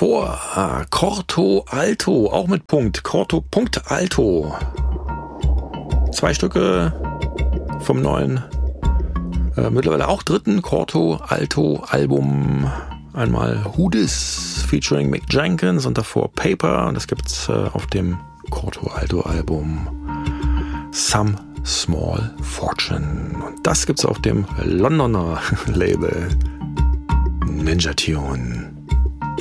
davor Corto Alto, auch mit Punkt. Corto.alto. 2 Stücke vom neuen, mittlerweile auch dritten Corto Alto Album. Einmal Who Dis featuring Mick Jenkins und davor Paper. Und das gibt's auf dem Corto Alto Album Some Small Fortune. Und das gibt's auf dem Londoner Label Ninja Tune.